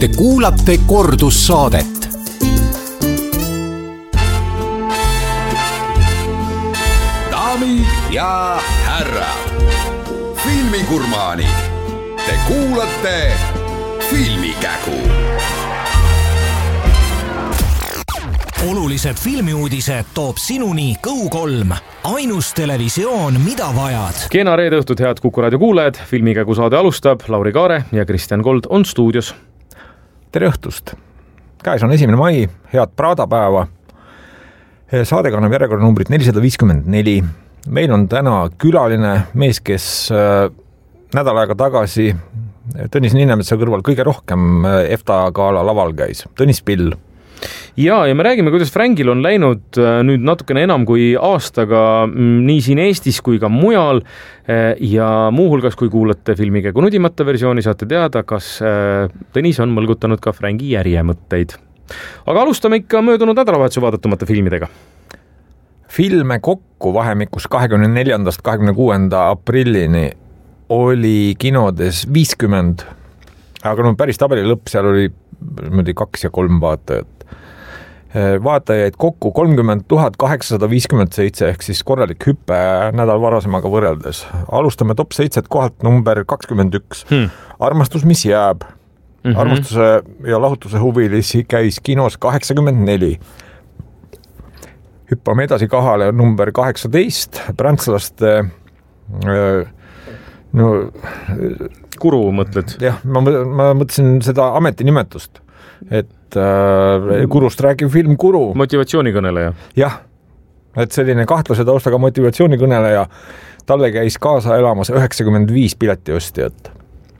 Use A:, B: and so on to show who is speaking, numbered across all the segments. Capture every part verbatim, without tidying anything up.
A: Te kuulate kordussaadet.
B: Daamid ja härrad, filmigurmaani. Te kuulate Filmikägu.
C: Olulised filmiuudised toob sinuni Go kolm. Ainus televisioon, mida vajad.
D: Kena reede õhtut, head Kuku raadio kuulajad. Filmikägu saade alustab. Lauri Kaare ja Kristjan Kold on stuudios.
E: Tere õhtust. Käes on esimene mai, head praadapäeva. Saade kannab järjekorra numbrit nelisada viiskümmend neli. Meil on täna külaline mees, kes nädal aega tagasi Tõnis Niinemetsa kõrval kõige rohkem F T A gala laval käis. Tõnis Pill.
D: Ja, ja me räägime, kuidas Frankil on läinud nüüd natukene enam kui aastaga nii siin Eestis kui ka mujal ja muuhulgas, kui kuulate Filmikägu nudimata versiooni, saate teada, kas Tõnis on mõlgutanud ka Franki järjemõtteid. Aga alustame ikka möödunud nädalavahetuse vaadatumata filmidega.
E: Filme kokku vahemikus kahekümne neljandast kahekümne kuuenda aprillini oli kinodes viiskümmend, aga no päris tabeli lõpp, seal oli kaks ja kolm vaatajat. Vaatajaid kokku kolmkümmend tuhat kaheksasada viiskümmend seitse ehk siis korralik hüppe nädal varasemaga võrreldes. Alustame top seitset kohalt number kakskümmend üks. Hmm. Armastus, mis jääb. Mm-hmm. Armastuse ja lahutuse huvilisi käis kinos kaheksakümmend neli. Hüppame edasi kahale number kaheksateist. Prantslaste no,
D: Kuru mõtled?
E: Jah, ma, ma mõtlesin seda ametinimetust, et äh, Kurust räägiv film Kuru.
D: Motivatsioonikõneleja.
E: Jah, et selline kahtlase taustaga motivatsioonikõneleja, talle käis kaasa elamas üheksakümmend viis piletiostjat.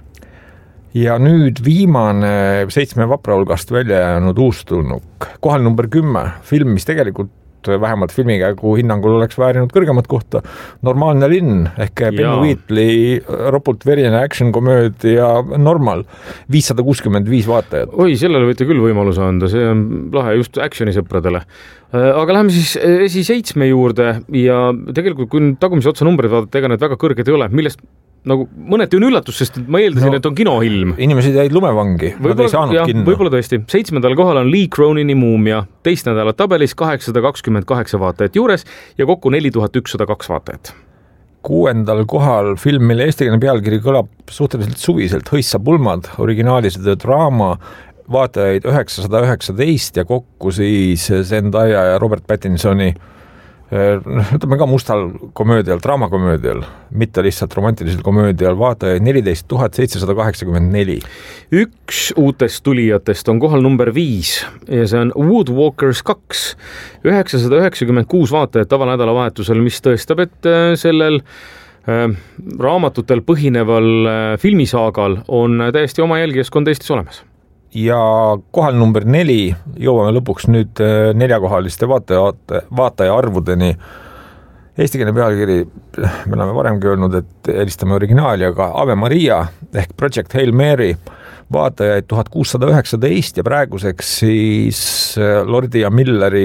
E: Ja nüüd viimane seitsme vapra hulgast välja jäänud uustulnuk. Kohal number kümme, film, mis tegelikult vähemalt Filmikägu hinnangul oleks väärinud kõrgemat kohta. Normaalne linn ehk Benny Wheatley ropult verine action-komöödia Normal, viissada kuuskümmend viis vaatajat.
D: Oi, sellele võite küll võimaluse anda, see on lahe just actioni-sõpradele. Aga läheme siis esi seitsme juurde ja tegelikult kui tagumise otsa numbreid vaadata, ega need väga kõrged ei ole, millest nagu mõneti on üllatus, sest ma eeldasin, no, et on kinohilm.
E: Inimesed jäid lumevangi, nad ei saanud
D: jah,
E: kinno.
D: Võib-olla tõesti. Seitsmendal kohal on Lee Cronini Muumia, teist nädalat tabelis kaheksasada kakskümmend kaheksa vaatajat juures ja kokku neli tuhat ükssada kaks vaatajat.
E: Kuuendal kohal film, mille eestikeelne pealkiri kõlab suhteliselt suviselt, Hõissa pulmad, originaalise draama, vaatajaid üheksasada üheksateist ja kokku siis Zendaya ja Robert Pattinsoni ütleme ka mustal komöödial, draamakomöödial, mitte lihtsalt romantilisel komöödial, vaatajaid neliteist tuhat seitsesada kaheksakümmend neli.
D: Üks uutest tulijatest on kohal number viis ja see on Woodwalkers kaks, üheksasada üheksakümmend kuus vaatajat tavanädalavahetusel, mis tõestab, et sellel äh, raamatutel põhineval äh, filmisaagal on täiesti oma jälgijaskond Eestis olemas.
E: Ja kohal number neli, jõuame lõpuks nüüd neljakohaliste vaataja, vaataja arvudeni. Eestikeelne pealkiri, me oleme varemgi öelnud, et helistame originaali, aga Ave Maria ehk Project Hail Mary, vaatajaid tuhat kuussada üheksateist ja praeguseks siis Lordi ja Milleri,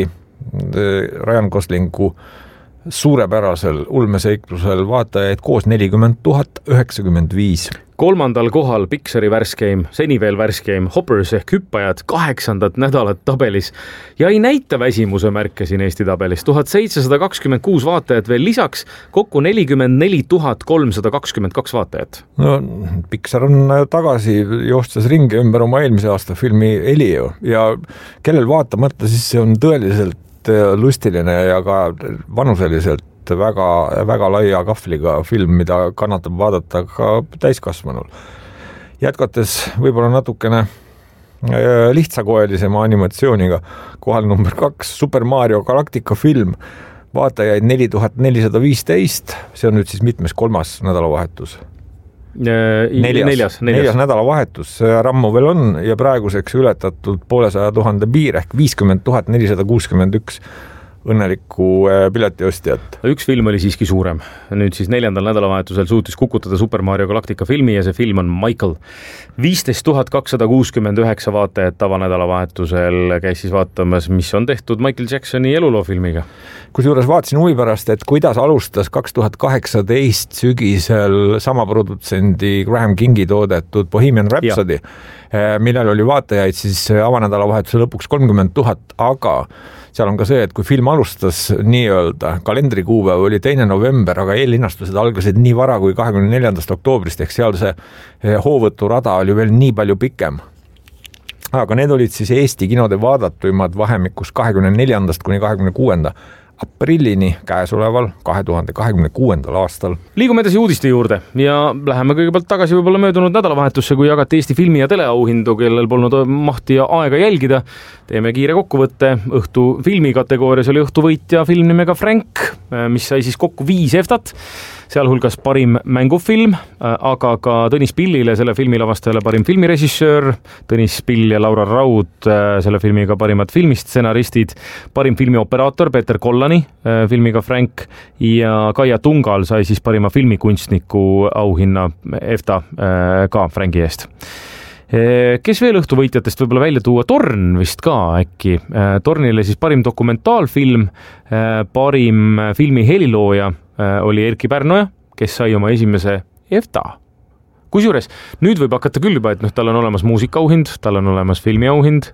E: Ryan Goslingu suurepärasel ulmeseiklusel vaatajaid koos nelikümmend tuhat üheksakümmend viis.
D: Kolmandal kohal Pixari värskeim, seni veel värskeim Hoppers ehk hüppajad kaheksandat nädalat tabelis ja ei näita väsimuse märke siin Eesti tabelis. tuhat seitsesada kakskümmend kuus vaatajat veel lisaks, kokku nelikümmend neli tuhat kolmsada kakskümmend kaks vaatajat.
E: No, Pixar on tagasi joostes ringi ümber oma eelmise aasta filmi Elio ja kellel vaatamata, siis see on tõeliselt lustiline ja ka vanuseliselt väga, väga laia kahvliga film, mida kannatab vaadata ka täiskasvanul. Jätkates võib-olla natukene lihtsakoelisema animatsiooniga, kohal number kaks, Super Mario Galactica film, vaatajaid neli tuhat nelisada viisteist, see on nüüd siis mitmes kolmas nädalavahetus.
D: Neljas,
E: neljas,
D: neljas.
E: neljas nädalavahetus, rammu veel on ja praeguseks ületatud poolesaja tuhande piir ehk viiskümmend tuhat nelisada kuuskümmend üks õnnelikku piletiostjat.
D: Üks film oli siiski suurem. Nüüd siis neljandal nädalavahetusel suutis kukutada Super Mario Galactica filmi ja see film on Michael. viisteist tuhat kakssada kuuskümmend üheksa vaatajat tavanädalavahetusel käis siis vaatamas, mis on tehtud Michael Jacksoni eluloo filmiga.
E: Kusjuures vaatasin huvi pärast, et kuidas alustas kaks tuhat kaheksateist sügisel sama produtsendi Graham Kingi toodetud Bohemian Rhapsody, ja. millel oli vaatajaid siis avanädalavahetuse lõpuks kolmkümmend tuhat, aga seal on ka see, et kui film alustas nii-öelda, kalendrikuupäev oli teine november, aga eellinnastused algasid nii vara kui kahekümne neljandast oktoobrist, ehk seal see hoovõturada oli veel nii palju pikem. Aga need olid siis Eesti kinode vaadatuimad vahemikus kahekümne neljandast kuni kahekümne kuuenda aprillini käesoleval kahe tuhande kahekümne kuuendal aastal.
D: Liigume edasi uudiste juurde ja läheme kõigepealt tagasi võib-olla möödunud nädalavahetusse, kui jagati Eesti filmi- ja teleauhindu, kellel polnud mahti ja aega jälgida. Teeme kiire kokkuvõtte. Õhtu filmi kategoorias oli õhtuvõitja film nimega Frank, mis sai siis kokku viis eftat, sealhulgas parim mängufilm, aga ka Tõnis Pillile, selle filmi lavastajale parim filmirežissöör, Tõnis Pill ja Laura Raud selle filmiga parimad filmistsenaristid, parim filmioperaator Peeter Kollani filmiga Frank ja Kaia Tungal sai siis parima filmikunstniku auhinna efta ka Franki eest. Kes veel õhtuvõitjatest võib-olla välja tuua? Torn vist ka äkki. Tornile siis parim dokumentaalfilm, parim filmi helilooja oli Erki Pärnoja, kes sai oma esimese efta. Kusjuures nüüd võib hakata küll juba, et noh, tal on olemas muusikauhind, tal on olemas filmiauhind.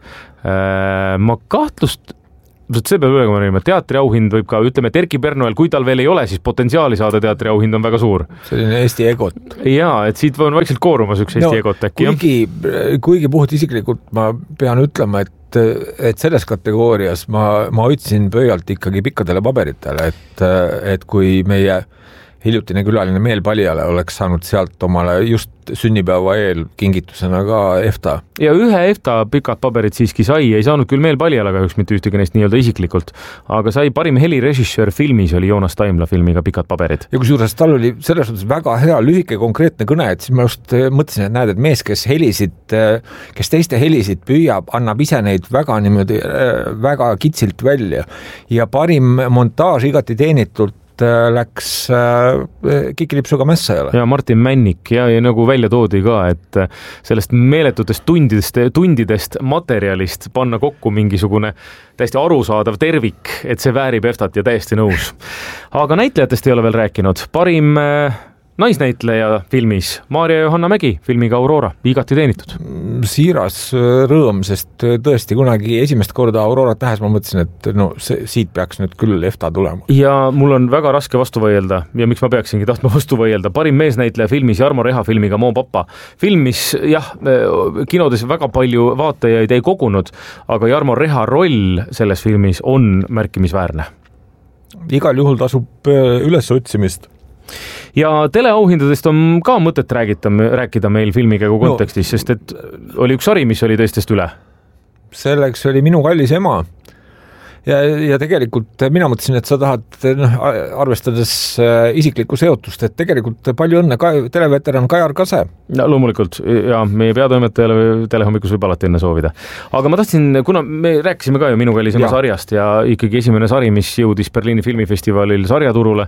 D: Ma kahtlust, see peab üle mõnima, teatriauhind võib ka, ütleme, et Erki Pärnojal, kui tal veel ei ole, siis potentsiaali saada teatriauhind on väga suur.
E: Selline Eesti egot.
D: Jaa, et siit on vaikselt koorumas üks Eesti no, egot äkki.
E: Kuigi, kuigi puht isiklikult ma pean ütlema, et, et selles kategoorias ma, ma ütsin pöialt ikkagi pikkadele paberitele, et, et kui meie hiljutine külaline Meel Paljale oleks saanud sealt omale just sünnipäeva eel kingitusena ka efta.
D: Ja ühe efta pikad paberid siiski sai, ei saanud küll Meel Paljale kahjuks mitte ühtegi neist nii-öelda isiklikult, aga sai parim helirežissöör filmis oli Joonas Taimla filmiga pikad paberid.
E: Ja kusjuures tal oli selles suhtes väga hea lühike konkreetne kõne, et siis ma just mõtlesin, et näed, et mees, kes helisid, kes teiste helisid püüab, annab ise neid väga niimoodi, väga kitsilt välja ja parim montaaž igati teenitult läks Kikilipsuga Mässajale.
D: Ja Martin Männik ja, ja nagu välja toodi ka, et sellest meeletutest tundidest, tundidest materjalist panna kokku mingisugune täiesti arusaadav tervik, et see väärib eftat ja täiesti nõus. Aga näitlejatest ei ole veel rääkinud. Parim naisnäitleja filmis Maarja Johanna Mägi filmiga Aurora, igati teenitud.
E: Siiras rõõm, sest tõesti kunagi esimest korda Aurorat nähes ma mõtlesin, et no see, siit peaks nüüd küll efta tulema.
D: Ja mul on väga raske vastu võielda ja miks ma peaksingi tahtma vastu võielda. Parim meesnäitleja filmis Jarmo Reha filmiga Moo papa. Film, mis jah, kinodes väga palju vaatajaid ei kogunud, aga Jarmo Reha roll selles filmis on märkimisväärne.
E: Igal juhul tasub üles otsimist.
D: Ja teleauhindadest on ka mõtet räägita, rääkida meil filmikäigu kontekstis, no, sest et oli üks sari, mis oli teistest üle.
E: Selleks oli Minu kallis ema. Ja, ja tegelikult mina mõtlesin, et sa tahad noh, arvestades isiklikku seotust, et tegelikult palju õnne ka, televeteran Kajar Kase.
D: Ja, loomulikult, ja meie peatoimetajale telehommikus võib alati enne soovida. Aga ma tahtsin, kuna me rääkisime ka ju Minu kallis ema sarjast ja ikkagi esimene sari, mis jõudis Berliini filmifestivalil sarjaturule,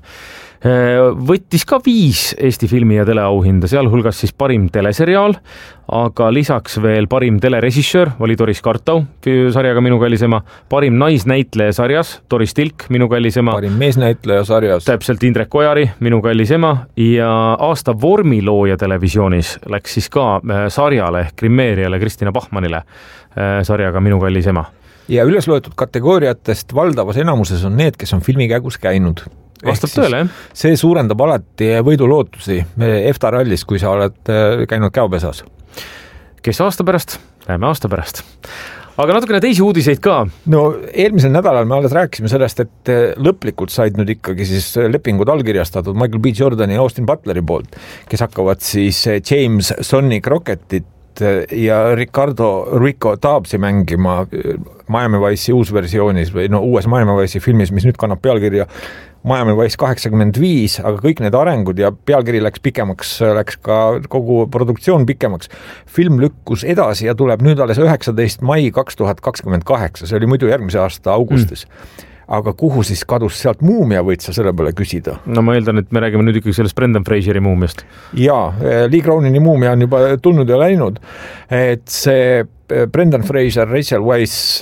D: võttis ka viis Eesti filmi- ja teleauhinda, sealhulgas siis parim teleseriaal, aga lisaks veel parim telerežissöör oli Doris Kartau sarjaga Minu kallis ema, parim naisnäitleja sarjas Doris Tilk, Minu kallis ema,
E: parim meesnäitleja sarjas
D: täpselt Indrek Ojari, Minu kallis ema ja aasta vormilooja televisioonis läks siis ka sarjale ehk Grimmeeriale Kristina Bachmannile sarjaga Minu kallis ema.
E: Ja üles loetud kategooriatest valdavas enamuses on need, kes on filmi käigus käinud.
D: Vastab tõele, jah?
E: See suurendab alati võidulootusi efta rallis, kui sa oled käinud käopesas.
D: Kes aasta pärast? Näeme aasta pärast. Aga natukene teisi uudiseid ka.
E: No eelmisel nädalal me alles rääkisime sellest, et lõplikult said nüüd ikkagi siis lepingud allkirjastatud Michael B. Jordani ja Austin Butleri poolt, kes hakkavad siis James Sonny Crocketit ja Ricardo Rico Taabsi mängima Miami Vice'i uusversioonis või no uues Miami Vice'i filmis, mis nüüd kannab pealkirja Miami Vice kaheksakümmend viis, aga kõik need arengud ja pealkiri läks pikemaks, läks ka kogu produktsioon pikemaks. Film lükkus edasi ja tuleb nüüd alles üheksateist mai kaks tuhat kakskümmend kaheksa, see oli muidu järgmise aasta augustis. Mm. aga kuhu siis kadus sealt muumia, võid sa selle peale küsida?
D: No ma eeldan, et me räägime nüüd ikkagi sellest Brendan Fraseri muumiast.
E: Jaa, Lee Crownini muumia on juba tulnud ja läinud, et see Brendan Fraser, Rachel Weisz,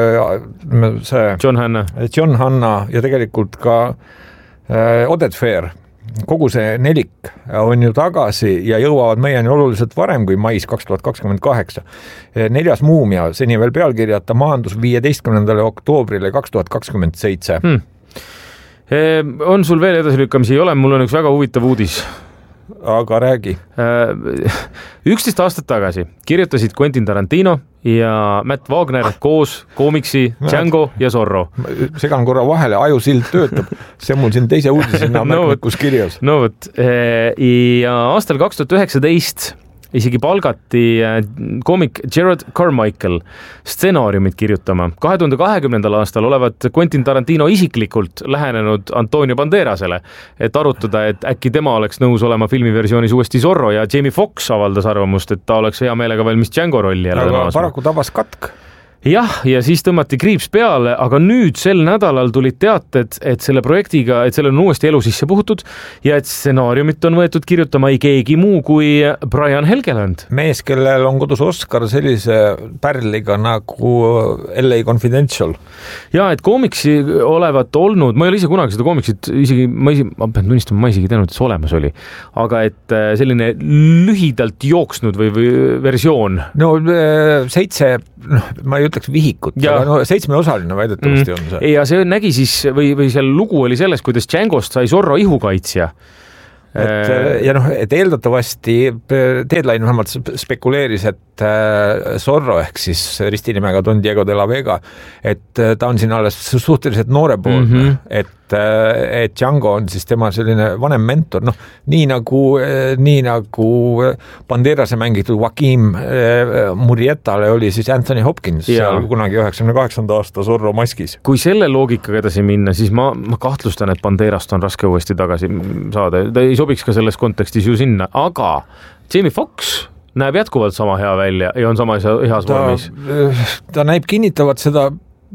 E: see
D: John Hanna.
E: John Hanna ja tegelikult ka Oded Fair, kogu see nelik on ju tagasi ja jõuavad meieni oluliselt varem kui mais kaks tuhat kakskümmend kaheksa. Neljas muumia, seni veel pealkirjata, maandus viieteistkümnendale oktoobrile kaks tuhat kakskümmend seitse.
D: Hmm. On sul veel edasilükkamisi? Ei ole, mul on üks väga huvitav uudis.
E: Aga räägi.
D: üksteist aastat tagasi kirjutasid Quentin Tarantino ja Matt Wagner koos koomiksi Django ja Zorro.
E: Segan korra vahele, ajusild töötab. See on mul siin teise uudisena märkmikus kirjas.
D: No võt. Ja aastal kaks tuhat üheksateist isegi palgati koomik Gerard Carmichael stsenaariumit kirjutama. kahe tuhande kahekümnendal aastal olevat Quentin Tarantino isiklikult lähenenud Antonio Banderasele, et arutada, et äkki tema oleks nõus olema filmiversioonis uuesti Zorro ja Jamie Foxx avaldas arvamust, et ta oleks hea meelega valmis Django rolli.
E: Aga paraku tabas katk.
D: Jah, ja siis tõmmati kriips peale, aga nüüd sel nädalal tulid teated, et selle projektiga, et selle on uuesti elu sisse puhutud ja et stsenaariumit on võetud kirjutama ei keegi muu kui Brian Helgeland.
E: Mees, kellel on kodus Oscar sellise pärliga nagu L A Confidential.
D: Ja, et koomiksi olevat olnud, ma ei ole ise kunagi seda koomiksit, isegi, ma, isi, ma pean tunnistama, ma isegi teanud, et see olemas oli, aga et selline lühidalt jooksnud või, või versioon.
E: No seitse, noh, ma ei ütleks vihikut, aga no, seitsmeosaline väidetavasti mm. on see.
D: Ja see nägi siis, või, või seal lugu oli sellest, kuidas Djangost sai Zorro ihukaitsja.
E: Et, ja noh, et eeldatavasti Deadline vähemalt spekuleeris, et Zorro ehk siis ristinimega Don Diego de la Vega, et ta on siin alles suhteliselt noorepoolne, mm -hmm. et, et Django on siis tema selline vanem mentor, noh, nii nagu, nii nagu Banderase mängitud Joaquim Murrietale oli siis Anthony Hopkins ja. Seal kunagi üheksakümne kaheksanda aasta Zorro maskis.
D: Kui selle loogikaga edasi minna, siis ma, ma kahtlustan, et Banderast on raske uuesti tagasi saada. Ta ei sobiks ka selles kontekstis ju sinna, aga Jamie Foxx näeb jätkuvalt sama hea välja ja on sama heas vormis.
E: Ta näib kinnitavat seda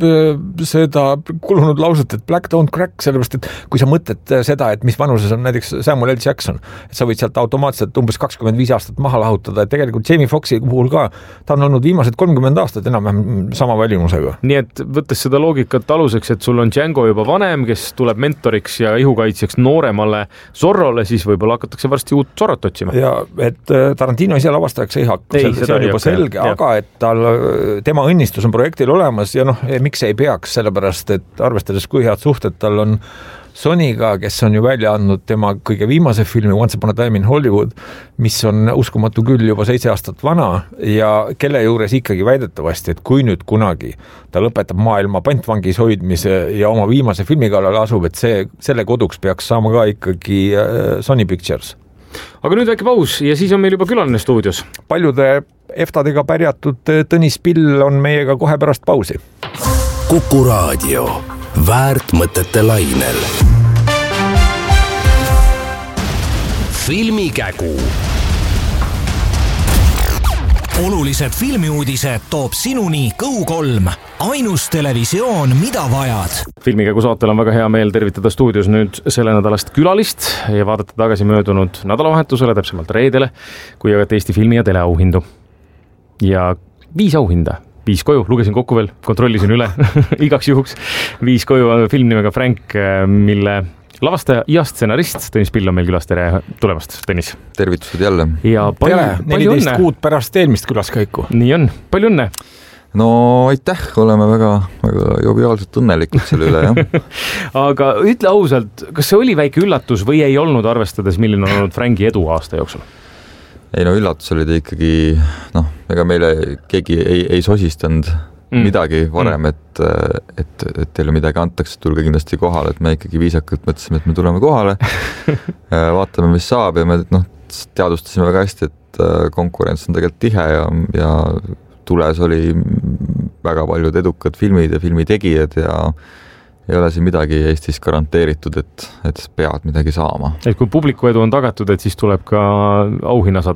E: seda kulunud lauset, et Black Don't Crack, sellepärast, et kui sa mõtled seda, et mis vanuses on näiteks Samuel L. Jackson, et sa võid sealt automaatselt umbes kakskümmend viis aastat maha lahutada, et tegelikult Jamie Foxxi puhul ka, ta on olnud viimased kolmkümmend aastat enam-vähem sama välimusega.
D: Nii et võttes seda loogikat aluseks, et sul on Django juba vanem, kes tuleb mentoriks ja ihukaitsjaks nooremale Zorrole, siis võib-olla hakatakse varsti uut Zorrot otsima.
E: Ja et Tarantino ise lavastajaks ei hakka, ei, see on juba selge, ja. Aga et tal, tema õnnistus on projektil olemas ja noh, miks ei peaks, sellepärast, et arvestades kui head suhted tal on Sonyga, kes on ju välja andnud tema kõige viimase filmi Once Upon a Time in Hollywood, mis on uskumatu küll juba seitse aastat vana ja kelle juures ikkagi väidetavasti, et kui nüüd kunagi ta lõpetab maailma pantvangis hoidmise ja oma viimase filmi kallal asub, et see, selle koduks peaks saama ka ikkagi Sony Pictures.
D: Aga nüüd väike paus ja siis on meil juba külaline stuudios.
E: Paljude eftadega pärjatud Tõnis Pill on meiega kohe pärast pausi.
A: Kuku Raadio, väärt mõtete lainel.
C: Filmikägu. Olulised filmiuudised toob sinuni Kõu kolm. Ainus televisioon, mida vajad.
D: Filmikägu saatel on väga hea meel tervitada stuudios nüüd selle nädalast külalist ja vaadata tagasi möödunud nädalavahetusele, täpsemalt reedele, kui jagati Eesti filmi- ja teleauhindu. Ja viis auhinda. Viis koju, lugesin kokku veel, kontrollisin üle igaks juhuks. Viis koju film nimega Frank, mille lavastaja ja stsenarist Tõnis Pill on meil külas. Tere tulemast, Tõnis.
F: Tervitused jälle.
D: Ja palju,
E: Tere,
D: palju õnne.
E: kuud pärast eelmist külaskäiku.
D: Nii on, palju õnne.
F: No aitäh, oleme väga, väga joviaalselt õnnelikud selle üle, jah.
D: Aga ütle ausalt, kas see oli väike üllatus või ei olnud, arvestades, milline on olnud Franki edu aasta jooksul?
F: Ei no üllatus oli ta ikkagi, noh, ega meile keegi ei, ei sosistanud mm. midagi varem, mm. et, et, et teile midagi antakse, tulge kindlasti kohale, et me ikkagi viisakalt mõtlesime, et me tuleme kohale, vaatame, mis saab ja me noh, teadustasime väga hästi, et konkurents on tegelikult tihe ja, ja tules oli väga paljud edukad filmid ja filmitegijad ja ei ole siin midagi Eestis garanteeritud, et, et pead midagi saama.
D: Et kui publiku edu on tagatud, et siis tuleb ka auhinnasadu.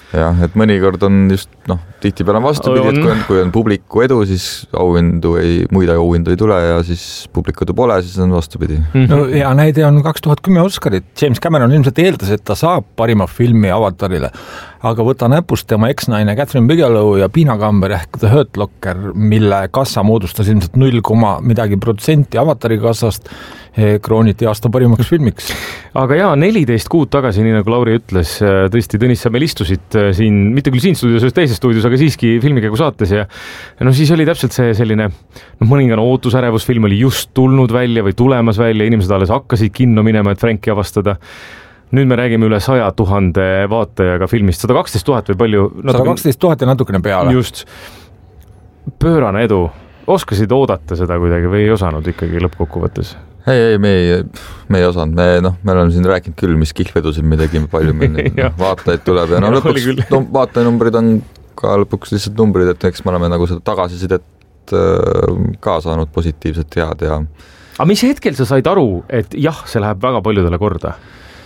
F: jah, et mõnikord on just noh, tihtipeale on vastupidi, et kui on, kui on publiku edu, siis auhindu ei, muid auhindu ei tule ja siis publiku edu pole, siis on vastupidi.
E: No hea näide on kaks tuhat kümme Oscarit. James Cameron ilmselt eeldas, et ta saab parima filmi Avatarile, aga võta näpust tema eksnaine Catherine Bigelow ja piinakamber ehk The Hurt Locker, mille kassa moodustas ilmselt null koma midagi protsenti Avatari kassast, krooniti aasta parimaks filmiks.
D: Aga jaa, neliteist kuud tagasi, nii nagu Lauri ütles, tõesti Tõnis, sa meil istusid siin, mitte küll siin stuudios, teises stuudios, aga siiski Filmikäigu saates ja no siis oli täpselt see selline no, mõningane ootusärevus, film oli just tulnud välja või tulemas välja, inimesed alles hakkasid kinno minema, et Franki avastada. Nüüd me räägime üle saja tuhande vaatajaga filmist, sada kaksteist tuhat või palju?
E: sada kaksteist tuhat ja natukene peale.
D: Just. Pöörane edu. Oskasid oodata seda kuidagi või ei osanud ikkagi lõppkokkuvõttes?
F: Ei, ei, me ei, me ei osanud, me, noh, me oleme siin rääkinud küll, mis kihlvedusid me tegime palju, meil no, vaatajaid tuleb ja no lõpuks no, vaatajanumbrid on ka lõpuks lihtsalt numbrid, et eks me oleme nagu seda tagasisidet ka saanud positiivset head ja
D: aga mis hetkel sa said aru, et jah, see läheb väga paljudele korda?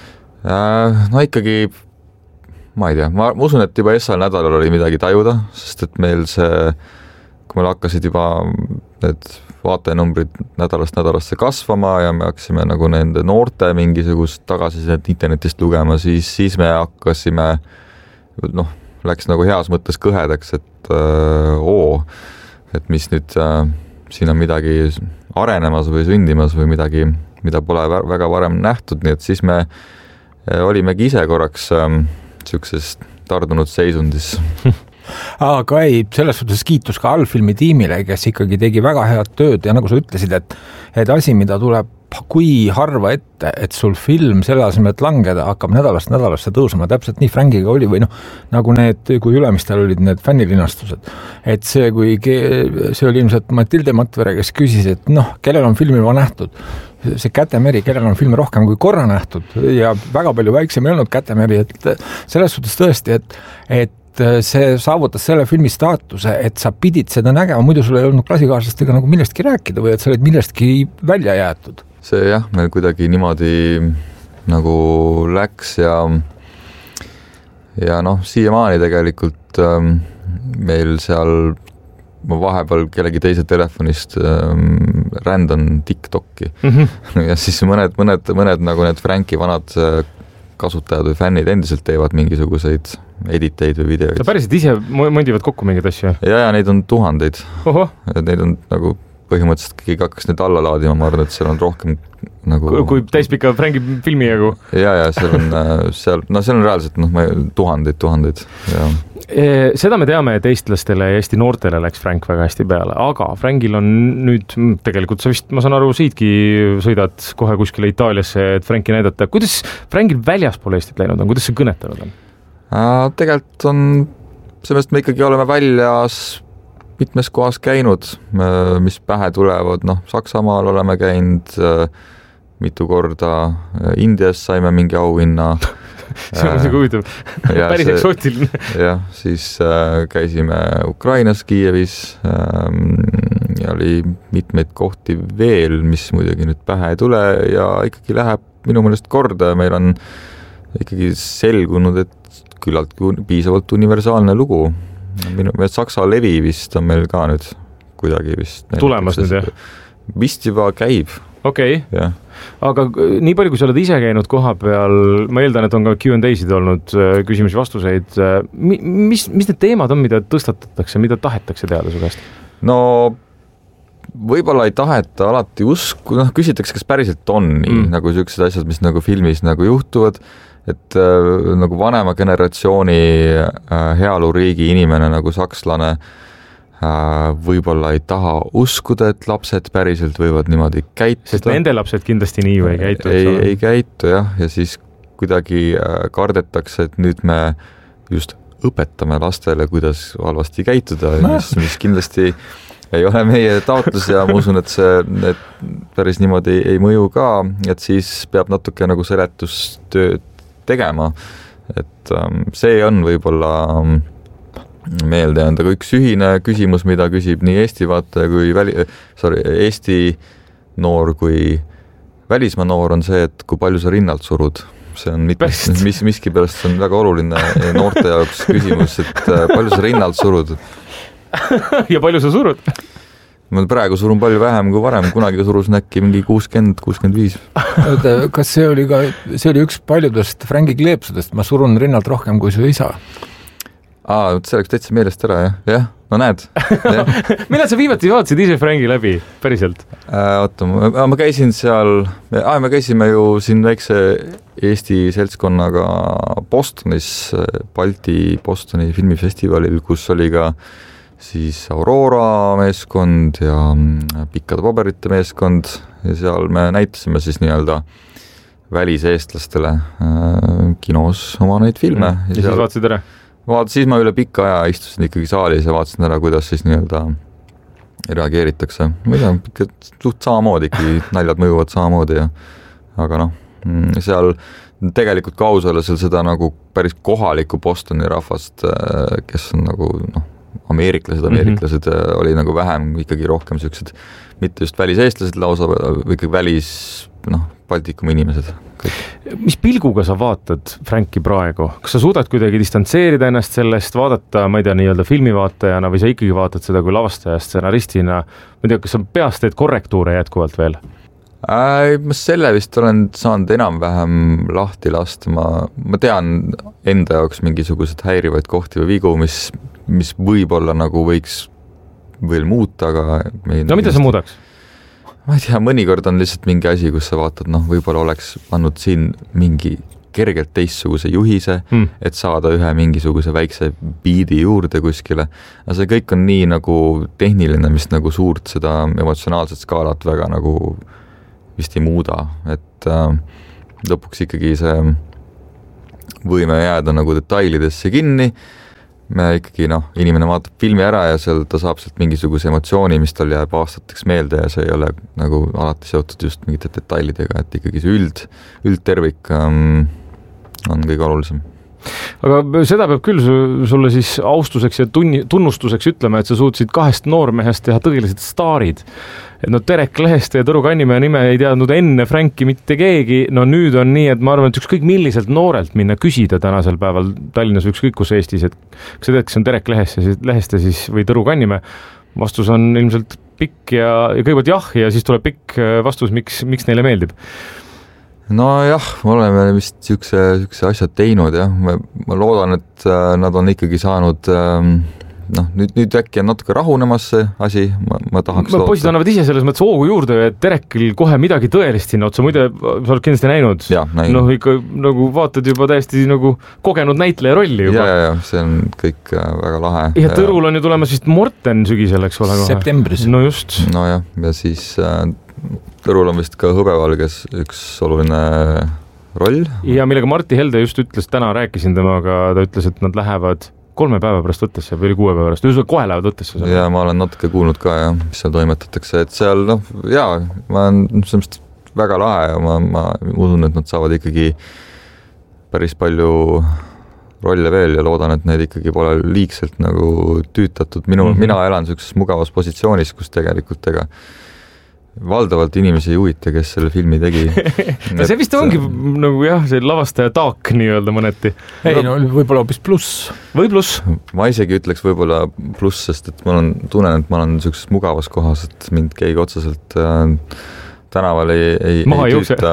F: No ikkagi ma ei tea, ma usun, et juba esal nädalal oli midagi tajuda, sest et meil see, kui meil hakkasid juba need vaatajanumbrid nädalast nädalasse kasvama ja me hakkasime nagu nende noorte mingisugust tagasisidet internetist lugema, siis, siis me hakkasime, noh, läks nagu heas mõttes kõhedaks, et öö, oo, et mis nüüd öö, siin on midagi arenemas või sündimas või midagi, mida pole väga varem nähtud, nii et siis me olimegi ise korraks öö, siukses tardunud seisundis.
E: Aga ei, selles suhtes kiitus ka allfilmi tiimile, kes ikkagi tegi väga head tööd ja nagu sa ütlesid, et, et asi, mida tuleb kui harva ette, et sul film selle asemel, et langeda, hakkab nädalast nädalasse tõusma, täpselt nii Frankiga oli või noh, nagu need, kui Ülemistel olid need fännilinastused, et see, kui see oli ilmselt Matilde Matvere, kes küsis, et noh, kellel on filmi juba nähtud, see Kätemeri, kellel on filmi rohkem kui korra nähtud ja väga palju väiksem ei olnud Kätemeri, et selles suhtes tõesti, et, et see saavutas selle filmi staatuse, et sa pidid seda nägema, muidu sul ei olnud klassikaaslastega nagu millestki rääkida või et sa olid millestki välja jäetud.
F: See jah, meil kuidagi niimoodi nagu läks ja ja noh, siiamaani tegelikult ähm, meil seal ma vahepeal kellegi teise telefonist ähm, rändan TikTok'i mm-hmm. ja siis mõned, mõned, mõned nagu need Franki vanad kasutajad või fännid endiselt teevad mingisuguseid editeid või videoid.
D: Sa päriselt ise mondivad kokku mingeid asju?
F: Ja, ja neid on tuhandeid.
D: Oho.
F: Neid on nagu põhimõtteliselt keegi hakkas need alla laadima, ma arvan, et seal on rohkem nagu...
D: Kui täispika Franki filmi jagu?
F: Ja, ja seal on, seal, no seal on reaalselt noh, tuhandeid, tuhandeid. Ja.
D: Seda me teame, et eestlastele ja Eesti noortele läks Frank väga hästi peale, aga Frankil on nüüd, tegelikult sa vist, ma saan aru, siitki sõidad kohe kuskile Itaaliasse, et Franki näidata. Kuidas Frankil väljaspool Eestit läinud on? Kuidas see kõnetanud on?
F: Äh, tegelikult on, sellest me ikkagi oleme väljas mitmes kohas käinud, mis pähe tulevad, noh, Saksamaal oleme käinud mitu korda, Indias saime mingi auhinna.
D: see on see huvitav, päris eksootiline.
F: jah, siis äh, käisime Ukrainas, Kiievis ähm, ja oli mitmeid kohti veel, mis muidugi nüüd pähe ei tule ja ikkagi läheb minu meelest korda ja meil on ikkagi selgunud, et küllalt piisavalt universaalne lugu. Minu meelest Saksa levi vist on meil ka nüüd kuidagi vist
D: tulemas nüüd, jah?
F: Vist juba käib.
D: Okei, okay. Aga nii palju, kui sa oled ise käinud koha peal, ma eeldan, et on ka Q and A'sid olnud küsimusi-vastuseid. Mis, mis need teemad on, mida tõstatatakse, mida tahetakse teada su käest?
F: No võib-olla ei taheta alati usku, noh, küsitakse, kas päriselt on nii, mm. nagu sellised asjad, mis nagu filmis nagu juhtuvad, et äh, nagu vanema generatsiooni äh, heaoluriigi inimene nagu sakslane äh, võib-olla ei taha uskuda, et lapsed päriselt võivad niimoodi käituda.
D: Sest nende lapsed kindlasti nii või ei käitu.
F: Ei, ei käitu jah, ja siis kuidagi äh, kardetakse, et nüüd me just õpetame lastele, kuidas halvasti käituda, mis, mis kindlasti ei ole meie taotlus ja ma usun, et see et päris niimoodi ei mõju ka, et siis peab natuke nagu seletustööd tegema, et um, see on võib-olla um, meelde jäänud, aga üks ühine küsimus, mida küsib nii Eesti vaataja kui väli, sorry, Eesti noor kui välismaa noor on see, et kui palju sa rinnalt surud, see on mit, mis, miski pärast on väga oluline noorte jaoks küsimus, et palju sa rinnalt surud.
D: Ja palju sa surud?
F: Ma praegu surun palju vähem kui varem, kunagi surusin äkki mingi kuuskümmend kuuskümmend viis.
E: Kas see oli ka, see oli üks paljudest Franki kleepsudest, ma surun rinnalt rohkem kui su isa?
F: Aa, see oleks täitsa meelest ära, jah, jah, no näed.
D: Millal sa viimati vaatasid ise Franki läbi, päriselt?
F: Äh, oota, ma, ma käisin seal, aa, me käisime ju siin väikse Eesti seltskonnaga Bostonis, Balti Bostoni filmifestivalil, kus oli ka siis Aurora meeskond ja Pikkade paberite meeskond ja seal me näitasime siis nii-öelda väliseestlastele kinos oma neid filme.
D: Mm. Ja, ja siis vaatasid ära?
F: Vaat, siis ma üle pikka aja istusin ikkagi saalis ja vaatasin ära, kuidas siis nii-öelda reageeritakse. Ma ei tea, suht samamoodi ikkagi, naljad mõjuvad samamoodi ja aga noh, seal tegelikult kausale seal seda nagu päris kohaliku Bostoni rahvast, kes on nagu noh, ameeriklased, ameeriklased mm-hmm. oli nagu vähem, ikkagi rohkem sellised, mitte just väliseestlased lausa, või ikkagi välis, noh, Baltikumi inimesed. Kõik.
D: Mis pilguga sa vaatad Franki praegu? Kas sa suudad kuidagi distantseerida ennast sellest, vaadata, ma ei tea, nii-öelda filmivaatajana või sa ikkagi vaatad seda kui lavastaja, stsenaristina? Ma ei tea, kas sa peas teed korrektuure jätkuvalt veel?
F: Äh, ma selle vist olen saanud enam-vähem lahti lasta. Ma, ma tean enda jaoks mingisugused häirivaid kohti või vigu, mis mis võib-olla nagu võiks veel muuta, aga
D: no mida sa muudaks?
F: Ma ei tea, mõnikord on lihtsalt mingi asi, kus sa vaatad, noh, võib-olla oleks andnud siin mingi kergelt teistsuguse juhise, hmm. et saada ühe mingisuguse väikse biidi juurde kuskile. Aga see kõik on nii nagu tehniline, mis nagu suurt seda emotsionaalset skaalat väga nagu vist ei muuda, et äh, lõpuks ikkagi see võime jääda nagu detailidesse kinni. Me ikkagi, noh, inimene vaatab filmi ära ja seal ta saab sealt mingisuguse emotsiooni, mis tal jääb aastateks meelde ja see ei ole nagu alati seotud just mingite detailidega, et ikkagi see üld, üldtervik um, on kõige olulisem.
D: Aga seda peab küll sulle siis austuseks ja tunni, tunnustuseks ütlema, et sa suutsid kahest noormehest teha tõelised staarid. Et no Terek Leheste ja Tõru Kannimäe nime ei teadnud enne Franki mitte keegi, no nüüd on nii, et ma arvan, et ükskõik milliselt noorelt minna küsida tänasel päeval Tallinnas või ükskõik kus Eestis, et kas sa tead, kes on Terek Leheste, Leheste siis, või Tõru Kannimäe, vastus on ilmselt pikk ja, ja kõigepealt jah, ja siis tuleb pikk vastus, miks, miks neile meeldib.
F: No jah, me oleme vist siukse, siukse asjad teinud, jah. Ma, ma loodan, et nad on ikkagi saanud, noh, nüüd, nüüd äkki on natuke rahunemas see asi, ma, ma tahaks
D: ma poisid annavad ise selles mõttes hoogu juurde, et Terekil kohe midagi tõelist sinna otsa, muide, sa oled kindlasti näinud. Noh, ikka nagu vaatad juba täiesti nagu kogenud näitleja rolli juba.
F: Ja, ja, ja, see on kõik väga lahe.
D: Ja Tõrul on ju tulemas vist Morten sügisel, eks ole?
E: Septembris.
D: No just.
F: No jah, ja siis Tõrul on vist ka Hõbevalges üks oluline roll.
D: Ja millega Martti Helde just ütles, täna rääkisin temaga, ta ütles, et nad lähevad kolme päeva pärast võttesse või kuue päeva pärast, ühesõnaga kohe lähevad võttesse.
F: Ja ma olen natuke kuulnud ka, ja, mis seal toimetatakse, et seal, noh, jaa, ma olen semst väga lahe ja ma, ma usun, et nad saavad ikkagi päris palju rolle veel ja loodan, et need ikkagi pole liigselt nagu tüütatud. Minu, mm-hmm. Mina elan sellises mugavas positsioonis, kus tegelikult ega valdavalt inimesi ei huvita, kes selle filmi tegi.
D: no see vist ongi nagu jah, see lavastaja taak nii-öelda mõneti.
E: Ei, no võib-olla hoopis pluss.
D: Või pluss.
F: Ma isegi ütleks võib-olla pluss, sest et ma olen, tunnen, et ma olen sellises mugavas kohas, et mind keegi otseselt äh, tänaval ei, ei, ei tüüta.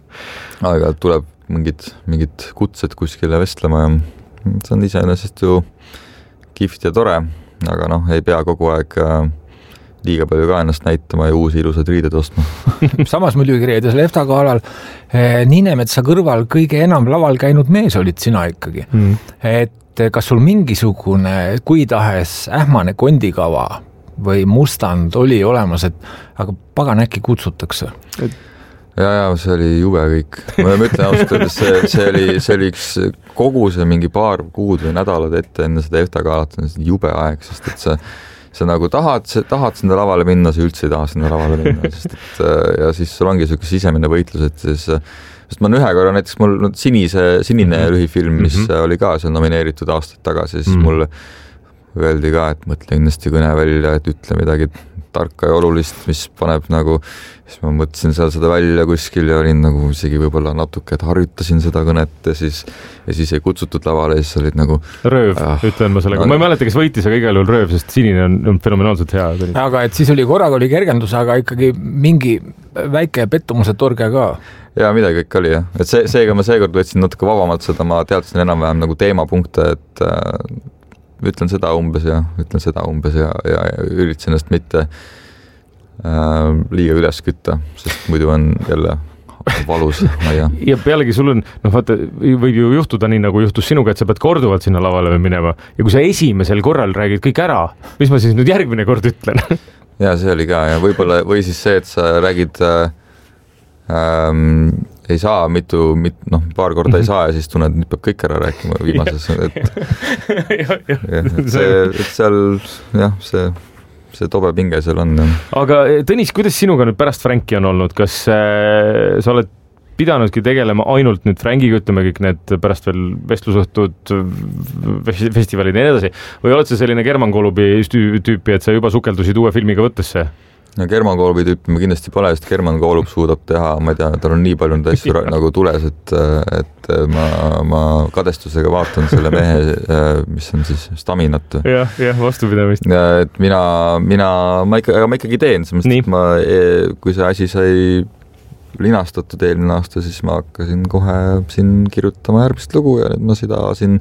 F: Aga tuleb mingid, mingid kutsed kuskile vestlema ja see on iseenesest ju kihvt ja tore, aga noh, ei pea kogu aeg äh, liiga palju ka ennast näitama ja uusi ilusad riided ostma.
E: Samas muidugi reedesel EFTA-galal Niinemetsa kõrval kõige enam laval käinud mees olid sina ikkagi. Mm. Et kas sul mingisugune kui tahes ähmane kondikava või mustand oli olemas, et aga pagan äkki kutsutakse?
F: Et... Ja, ja, see oli jube kõik. Ma mõtlen ausalt öeldes, see, see, oli, see oli üks kogu see mingi paar kuud või nädalad ette enne seda EFTA-galat, jube aeg, sest et see sa nagu tahad, tahad sinna lavale minna, sa üldse ei taha sinna lavale minna, sest et ja siis sul ongi selline sisemine võitlus, et siis, sest ma olen ühe korra näiteks mul sinise, sinine mm-hmm. lühifilm, mis mm-hmm. oli ka seal nomineeritud aastaid tagasi, siis mm-hmm. mul öeldi ka, et mõtle kindlasti kõne välja, et ütle midagi tarka ja olulist, mis paneb nagu, siis ma mõtlesin seal seda välja kuskil ja olin nagu isegi võib-olla natuke, et harjutasin seda kõnet ja siis, ja siis ei kutsutud lavale ja siis olid nagu
D: Rööv, ah, ütlen ma sellega. Ma ei mäleta, kes võitis, aga igal juhul Rööv, sest Sinine on, on fenomenaalselt hea.
E: Aga et siis oli korraga oli kergendus, aga ikkagi mingi väike pettumuse torge ka.
F: Ja midagi kõik oli jah. Et see, seega ma seekord võtsin natuke vabamalt seda, ma teadsin enam-vähem nagu teemapunkte, et äh, ütlen seda umbes ja ütlen seda umbes ja, ja, ja üritasin ennast mitte äh, liiga üles kütta, sest muidu on jälle valus, ma ei tea.
D: Ja pealegi sul on, noh vaata, võib ju juhtuda nii, nagu juhtus sinuga, et sa pead korduvalt sinna lavale minema ja kui sa esimesel korral räägid kõik ära, mis ma siis nüüd järgmine kord ütlen?
F: Ja see oli ka ja võib-olla, või siis see, et sa räägid äh, ähm, ei saa mitu, mit, noh, paar korda mm-hmm. ei saa ja siis tunned, nüüd peab kõik ära rääkima viimases, et, ja, ja. Ja, et, see, et seal, jah, see, see tobe pinge seal on. Ja.
D: Aga Tõnis, kuidas sinuga nüüd pärast Franki on olnud? Kas äh, sa oled pidanudki tegelema ainult nüüd Frankiga, ütleme kõik need pärast veel vestlusõhtud, festivalid ja nii edasi, või oled sa selline German Kolubi tüüpi, et sa juba sukeldusid uue filmiga võttesse?
F: Ja German Kolubi tüüpi ma kindlasti pole, sest German Kolub suudab teha, ma ei tea, tal on nii palju neid asju nagu tules, et, et ma, ma kadestusega vaatan selle mehe, mis on siis staminat.
D: Jah, jah, vastupidamist.
F: Et mina, mina, ma, ikka, ma ikkagi teen, semest, et ma, kui see asi sai linastatud eelmine aasta, siis ma hakkasin kohe siin kirjutama järgmist lugu ja nüüd ma seda siin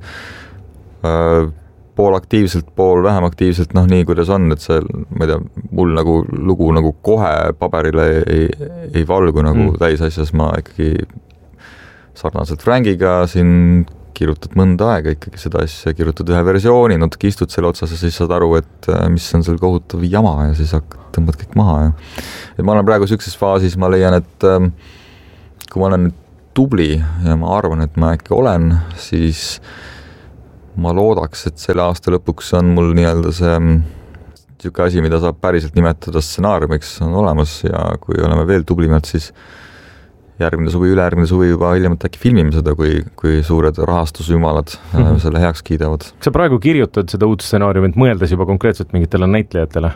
F: äh, pool aktiivselt, pool vähem aktiivselt, noh nii, kuidas on, et see, ma ei tea, mul nagu lugu nagu kohe paberile ei, ei valgu nagu mm. täisasjas, ma ikkagi sarnaselt Frankiga siin kirjutad mõnda aega ikkagi seda asja, kirjutad ühe versiooni, natuke istud selle otsas ja siis saad aru, et mis on seal kohutav jama ja siis hakkad, tõmbad kõik maha. Ja. Et ma olen praegu sükses faasis, ma leian, et kui ma olen nüüd tubli ja ma arvan, et ma äkki olen, siis ma loodaks, et selle aasta lõpuks on mul nii-öelda see niisugune asi, mida saab päriselt nimetada stsenaariumiks, on olemas ja kui oleme veel tublimad, siis järgmine suvi, ülejärgmine suvi juba hiljemalt äkki filmime seda, kui, kui suured rahastusjumalad mm-hmm. selle heaks kiidavad. Kas
D: sa praegu kirjutad seda uut stsenaariumit, mõeldes juba konkreetselt mingitele näitlejatele?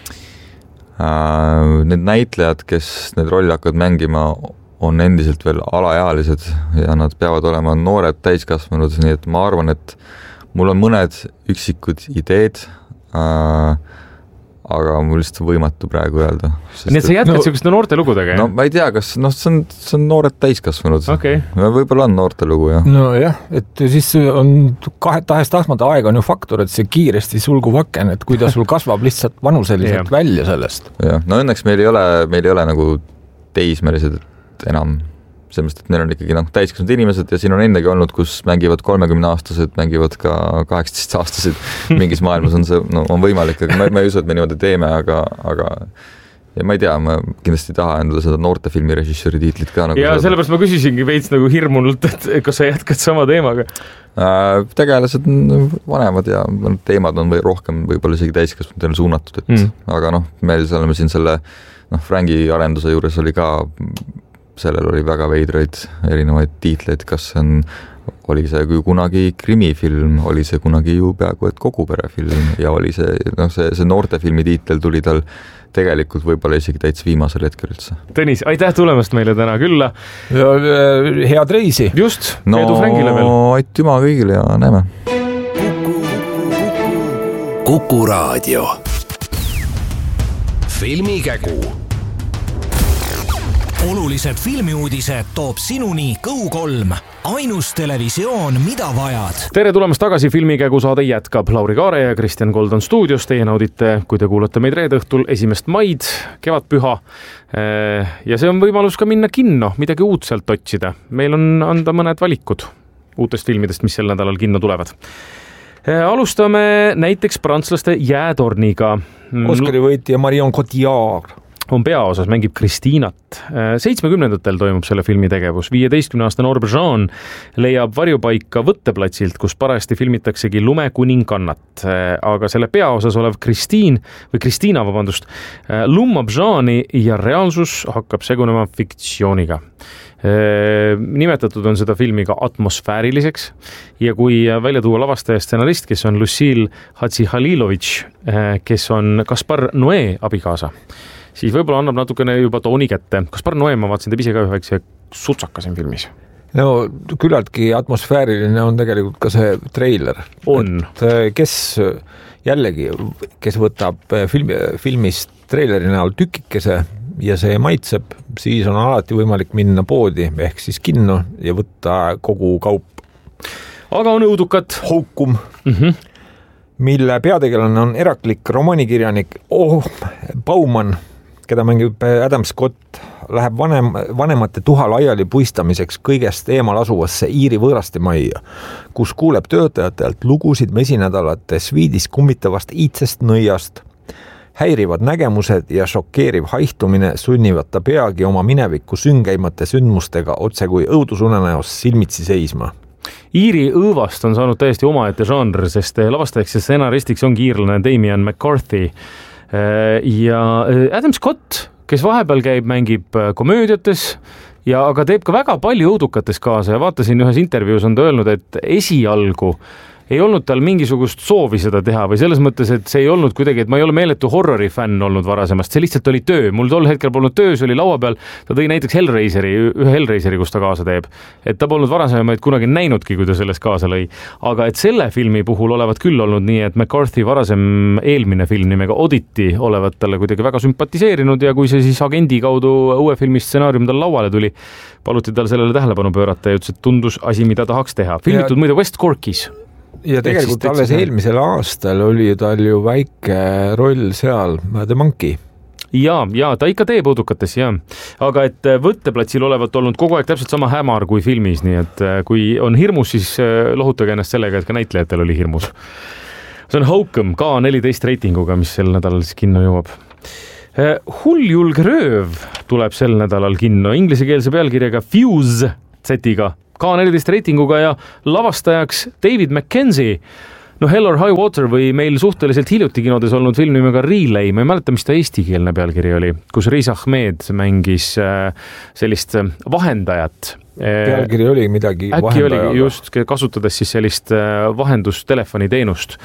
F: Äh, need näitlejad, kes need rolli hakkavad mängima, on endiselt veel alaealised ja nad peavad olema noored täiskasvanud, nii et ma arvan, et mul on mõned üksikud ideed, äh, aga mul lihtsalt võimatu praegu öelda.
D: Nii et sa jätkad no, selliste noorte lugudega?
F: No ma ei tea, kas no, see, on, see on noored täiskasvanud.
D: Okay.
F: Võib-olla on noorte lugu, jah.
E: No jah, et siis on kahe, tahes tahtmata aeg on ju faktor, et see kiiresti sulguv aken, et kui ta sul kasvab lihtsalt vanuseliselt välja sellest.
F: Ja, no õnneks meil ei ole, meil ei ole nagu teismelised enam, sellest, et meil on ikkagi noh, täiskasvanud inimesed ja siin on ennegi olnud, kus mängivad kolmekümne aastased, mängivad ka kaheksateist aastased mingis maailmas on see, no on võimalik, aga ma, ma ei usu, et me niimoodi teeme, aga, aga ja ma ei tea, ma kindlasti ei taha endale seda noortefilmi režissööri tiitlit ka nagu
D: ja seda. Sellepärast ma küsisingi veits nagu hirmunult, et kas sa jätkad sama teemaga?
F: Äh, tegelased on vanemad ja teemad on või rohkem võib-olla isegi täiskasvanutele suunatud, et mm. aga noh, meil oleme siin selle noh, Franki arenduse juures oli ka sellel oli väga veidraid erinevaid tiitleid, kas see on, oli see ju kunagi krimifilm, oli see kunagi ju peaaegu et koguperefilm ja oli see, noh, see, see noortefilmi tiitel tuli tal tegelikult võib-olla isegi täitsa viimasel hetkel üldse.
D: Tõnis, aitäh tulemast meile täna külla.
E: Ja, head reisi.
D: Just,
F: no,
D: edu Frankile veel.
F: Aitüma kõigile ja näeme.
A: Kuku Raadio. Filmikägu.
C: Olulised filmiuudised toob sinuni Kõu kolm. Ainus televisioon, mida vajad.
D: Tere tulemast tagasi, Filmikägu saade jätkab. Lauri Kaare ja Kristjan Kold on stuudios. Teie naudite, kui te kuulate meid reede õhtul esimest maid, kevadpüha. Ja see on võimalus ka minna kinno, midagi uut sealt otsida. Meil on anda mõned valikud uutest filmidest, mis sel nädalal kinno tulevad. Alustame näiteks prantslaste Jäätorniga.
E: Oscari võitja Marion Cotillard.
D: on peaosas, mängib Kristiinat. seitsmekümnendatel toimub selle filmi tegevus. viieteistkümne aastane Orb Jean leiab varjupaika võtteplatsilt, kus parajasti filmitaksegi Lumekuningannat. Aga selle peaosas olev Kristiin või Kristiina, vabandust, lummab Jeani ja reaalsus hakkab segunema fiktsiooniga. Nimetatud on seda filmi ka atmosfääriliseks ja kui välja tuua lavastaja stsenarist, kes on Lucille Hatzihalilovitš, kes on Gaspar Noé abikaasa, siis võib-olla annab natukene juba tooni kätte. Gaspar Noé, ma vaatasin, teeb ise ka üheks sutsaka siin filmis.
E: No küllaltki atmosfääriline on tegelikult ka see treiler.
D: On.
E: Et kes jällegi, kes võtab filmi, filmist treileri näol tükikese ja see maitseb, siis on alati võimalik minna poodi ehk siis kinno ja võtta kogu kaup.
D: Aga on õudukat.
E: Houkum,
D: mm-hmm.
E: mille peategelane on eraklik romaanikirjanik oh, Bauman, keda mängib Adam Scott, läheb vanem, vanemate tuha laiali puistamiseks kõigest eemal asuvasse Iiri võõraste majja, kus kuuleb töötajatelt lugusid mesinädalates viidis kummitavast iitsest nõiast. Häirivad nägemused ja šokeeriv haihtumine sunnivad ta peagi oma mineviku süngeimate sündmustega otse kui õudusunenäos silmitsi seisma.
D: Iiri õõvast on saanud täiesti omaette žanr, sest lavastajaks ja stsenaristiks ongi iirlane Damien McCarthy. Ja Adam Scott, kes vahepeal käib, mängib komöödiates, ja aga teeb ka väga palju õudukates kaasa ja vaatasin ühes intervjuus on ta öelnud, et esialgu ei olnud tal mingisugust soovi seda teha või selles mõttes, et see ei olnud kuidagi, et ma ei ole meeletu horrori fänn olnud varasemast, see lihtsalt oli töö. Mul tol hetkel polnud töö, see oli laua peal, ta tõi näiteks Hellraiseri, ühe Hellraiseri, kus ta kaasa teeb. Et ta polnud varasemaid kunagi näinudki, kui ta selles kaasa lõi. Aga et selle filmi puhul olevat küll olnud nii, et McCarthy varasem eelmine film nimega Oddity olevat talle kuidagi väga sümpatiseerinud ja kui see siis agendi kaudu uue filmi stsenaarium tal lauale tuli, paluti tal sellele tähelepanu pöörata ja ütles, et tundus asi, mida tahaks teha. Filmitud muide West Corkis.
E: Ja tegelikult alles eelmisel aastal oli tal ju väike roll seal, The Monkey.
D: Ja, ja ta ikka teeb õudukates, ja. Aga et võtteplatsil olevat olnud kogu aeg täpselt sama hämar kui filmis, nii et kui on hirmus, siis lohutage ennast sellega, et ka näitlejatel oli hirmus. See on Houkum, K neliteist reitinguga, mis sel nädalal siis kinno jõuab. Hulljulg rööv tuleb sel nädalal kinno, inglisekeelse pealkirjaga Fuse Z-iga. K neliteist reitinguga ja lavastajaks David Mackenzie. No Hell or High Water või meil suhteliselt hiljuti kinodes olnud film nimega Relay, ma ei mäleta, mis ta eestikeelne pealkiri oli, kus Riz Ahmed mängis sellist vahendajat.
E: Pealkiri oli midagi
D: äkki
E: vahendajaga.
D: Oli just, kasutades siis sellist vahendustelefoniteenust.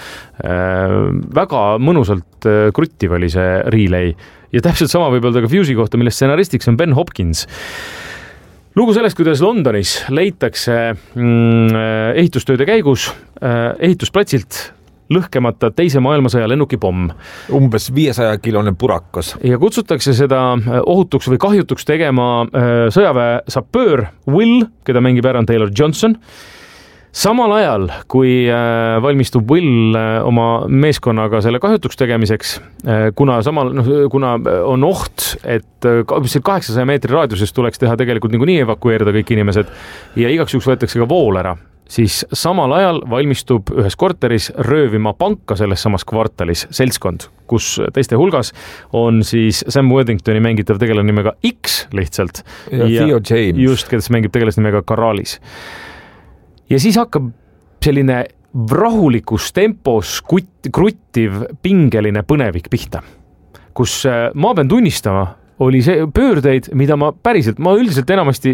D: Väga mõnusalt kruttiv oli see Relay ja täpselt sama võib öelda ka Fuse'i kohta, mille stsenaristiks on Ben Hopkins. Lugu sellest, kuidas Londonis leitakse mm, ehitustööde käigus ehitusplatsilt lõhkemata teise maailmasõja lennukipomm.
E: Umbes viiesaja kilone purakas.
D: Ja kutsutakse seda ohutuks või kahjutuks tegema sõjaväe sapöör Will, keda mängib ära Taylor Johnson. Samal ajal, kui valmistub Will oma meeskonnaga selle kahjutuks tegemiseks, kuna, samal, no, kuna on oht, et kaheksasaja meetri raadiuses tuleks teha tegelikult nagu nii evakueerida kõik inimesed ja igaks juhuks võetakse ka vool ära, siis samal ajal valmistub ühes korteris röövima panka selles samas kvartalis seltskond, kus teiste hulgas on siis Sam Worthingtoni mängitav tegelane nimega X lihtsalt.
E: Ja, ja Theo James.
D: Just, kes mängib tegelast nimega Karalis. Ja siis hakkab selline rahulikus tempos kruttiv pingeline põnevik pihta, kus ma pean tunnistama, oli see pöördeid, mida ma päriselt, ma üldiselt enamasti,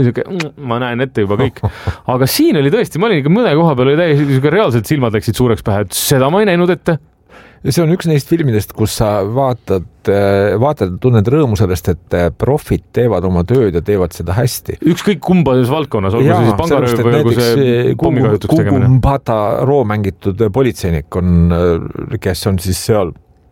D: ma näen ette juba kõik, aga siin oli tõesti, ma olin ikka mõne koha peal, oli täiesti reaalselt silmad läksid suureks pähe, et seda ma ei näinud ette.
E: Ja see on üks neist filmidest, kus sa vaatad, vaatad ja tunned rõõmu sellest, et profid teevad oma tööd ja teevad seda hästi.
D: Ükskõik kumbades valdkonnas, olgu see siis pangarööv või olgu see pommikahjutuks tegemine.
E: Kugumbata roo mängitud politseinik on, kes on siis seal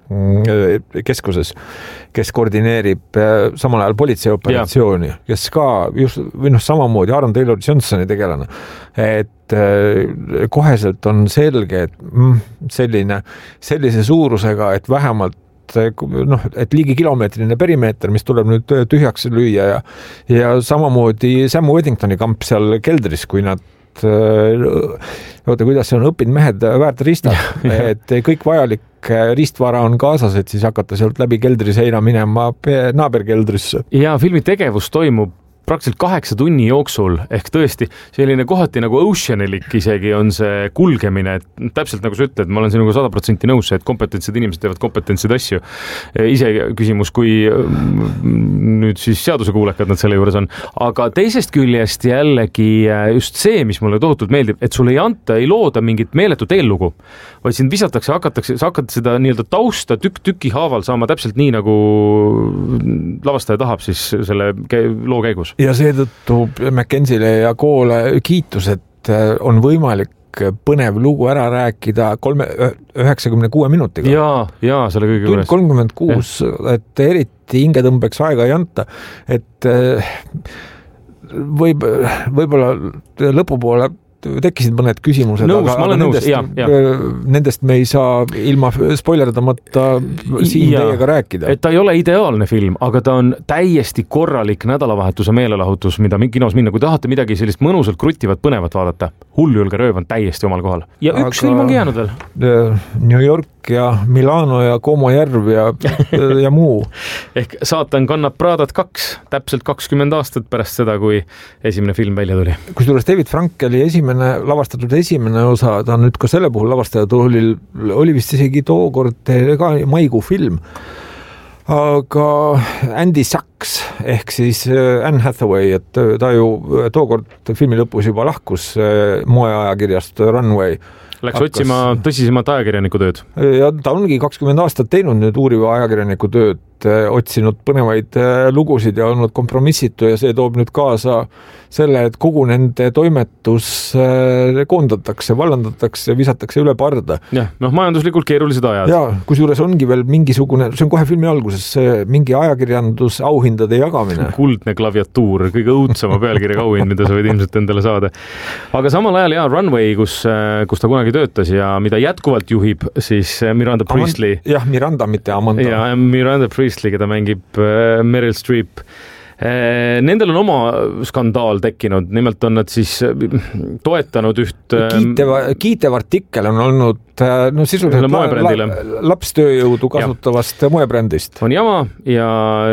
E: keskuses, kes koordineerib samal ajal politseioperatsiooni, kes ka just, või noh, samamoodi Aaron Taylor Johnsoni tegelane, et koheselt on selge, et selline, sellise suurusega, et vähemalt noh, et ligi kilomeetrine perimeeter, mis tuleb nüüd tühjaks lüüa ja, ja samamoodi Sam Worthingtoni kamp seal keldris, kui nad oota, kuidas see on õppinud mehed väärt ristad, et kõik vajalik riistvara on kaasas, et siis hakata sealt läbi keldriseina minema naaberkeldrisse.
D: Ja filmi tegevus toimub praktiliselt kaheksa tunni jooksul, ehk tõesti selline kohati nagu oceanilik isegi on see kulgemine, et täpselt nagu sa ütled, ma olen sinuga sada protsenti nõus, et kompetentsed inimesed teevad kompetentseid asju. Ise küsimus, kui nüüd siis seadusekuulekad nad selle juures on, aga teisest küljest jällegi just see, mis mulle tohutult meeldib, et sulle ei anta, ei looda mingit meeletut eellugu, vaid sind visatakse, hakatakse, sa hakkad seda nii-öelda tausta tükk tüki haaval saama täpselt nii, nagu lavastaja tahab siis selle loo käigus.
E: Ja seetõttu McKenzile ja Koole kiitus, et on võimalik põnev lugu ära rääkida kolme, üheksakümne kuue minutiga.
D: Jaa, jaa, selle kõige
E: juures. kolmkümmend kuus, et eriti hingetõmbeks aega ei anta, et võib, võib-olla lõpupoole tekkisid mõned küsimused,
D: nõus,
E: aga, aga
D: nendest,
E: ja, ja. nendest me ei saa ilma spoilerdamata siin ja, teiega rääkida.
D: Et ta ei ole ideaalne film, aga ta on täiesti korralik nädalavahetuse meelelahutus, mida kinos minna. Kui tahate midagi sellist mõnusalt kruttivat põnevat vaadata, Hulljulge rööv on täiesti omal kohal. Ja aga üks film ongi jäänud veel.
E: New York ja Milano ja Como järv ja, ja muu.
D: Ehk Saatan kannab Pradat kaks, täpselt kakskümmend aastat pärast seda, kui esimene film välja tuli.
E: Kusjuures David Frankeli esimene lavastatud esimene osa, ta on nüüd ka selle puhul lavastatud, oli, oli vist isegi tookord ka maikuu film. Aga Andy Sachs ehk siis Anne Hathaway, et ta ju tookord filmi lõpus juba lahkus moeajakirjast Runway.
D: Läks hakkas... otsima tõsisemat ajakirjaniku tööd.
E: Ja ta ongi kakskümmend aastat teinud nüüd uuriva ajakirjaniku tööd, otsinud põnevaid lugusid ja olnud kompromissitu ja see toob nüüd kaasa selle, et kogu nende toimetus koondatakse, vallandatakse ja visatakse üle parda.
D: Jah, noh, majanduslikult keerulised ajad.
E: Ja, kusjuures ongi veel mingisugune, see on kohe filmi alguses, mingi ajakirjandus auhindade jagamine.
D: Kuldne klaviatuur, kõige õudsama pealkirja auhind, mida sa võid ilmselt endale saada. Aga samal ajal, ja, Runway, kus, kus ta kunagi töötas ja mida jätkuvalt juhib, siis Miranda Priestley.
E: Amand, jah, Miranda, mitte Amanda.
D: Ja Miranda Priestley, keda mängib Meryl Streep. Nendel on oma skandaal tekkinud, nimelt on nad siis toetanud üht
E: kiitev, kiitev artikkel on olnud no sisuliselt la, la, lapstööjõudu kasutavast ja. moebrändist.
D: On jama ja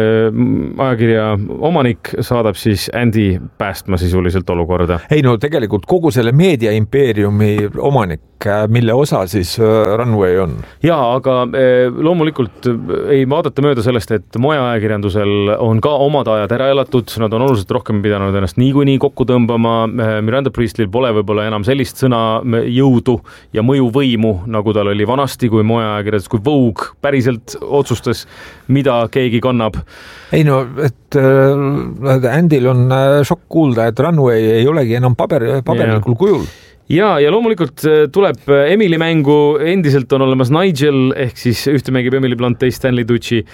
D: ajakirja omanik saadab siis Andy päästma sisuliselt olukorda.
E: Ei no tegelikult kogu selle meediaimpeeriumi omanik, mille osa siis Runway on.
D: Ja, aga loomulikult ei vaadata mööda sellest, et moeajakirjandusel on ka omad ajad ära elatud, nad on oluliselt rohkem pidanud ennast niikuinii kokku tõmbama. Miranda Priestley'l pole võib-olla enam sellist sõna jõudu ja mõjuvõimu, nagu tal oli vanasti, kui moeajakirjandus, kui Vogue päriselt otsustas, mida keegi kannab.
E: Ei no, et äh, Andil on šokk kuulda, et Runway ei olegi enam paber, paberlikul kujul.
D: Ja, ja loomulikult tuleb Emily mängu, endiselt on olemas Nigel, ehk siis ühte mängib Emily Blunt, teist Stanley Tucci.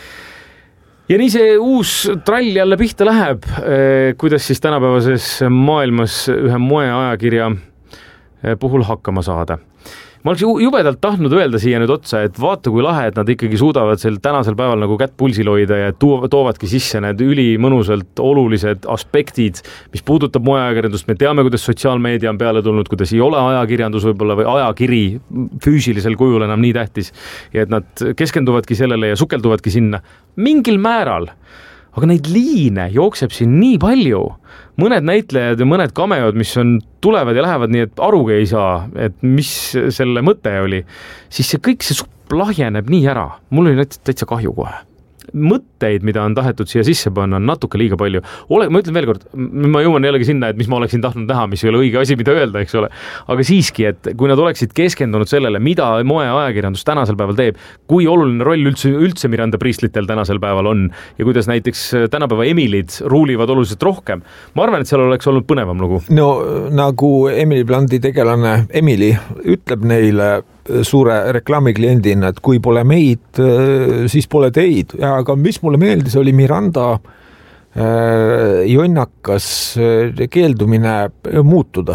D: Ja nii see uus trall jälle pihta läheb, kuidas siis tänapäevases maailmas ühe moeajakirja puhul hakkama saada. Ma oleks jubedalt tahtnud öelda siia nüüd otsa, et vaata kui lahe, et nad ikkagi suudavad sel tänasel päeval nagu kätt pulsil hoida ja toovadki sisse need ülimõnusalt olulised aspektid, mis puudutab moeajakirjandust. Me teame, kuidas sotsiaalmeedia on peale tulnud, kuidas ei ole ajakirjandus võib-olla või ajakiri füüsilisel kujul enam nii tähtis ja et nad keskenduvadki sellele ja sukelduvadki sinna mingil määral. Aga neid liine jookseb siin nii palju. Mõned näitlejad ja mõned kameod, mis on tulevad ja lähevad nii, et arugi ei saa, et mis selle mõte oli, siis see kõik see supp lahjeneb nii ära. Mul oli täitsa kahju kohe. Mõtteid, mida on tahetud siia sisse panna, on natuke liiga palju. Ole, ma ütlen veel kord, ma jõuan jällegi sinna, et mis ma oleksin tahtnud näha, mis ei ole õige asi, mida öelda, eks ole. Aga siiski, et kui nad oleksid keskendunud sellele, mida moeajakirjandus tänasel päeval teeb, kui oluline roll üldse, üldse Miranda Priestlitel tänasel päeval on ja kuidas näiteks tänapäeva Emilid ruulivad oluliselt rohkem. Ma arvan, et seal oleks olnud põnevam lugu.
E: No nagu Emily Blunti tegelane Emily ütleb neile suure reklaamikliendina, et kui pole meid, siis pole teid. Ja, aga mis mulle meeldis, oli Miranda äh, jonnakas keeldumine muutuda.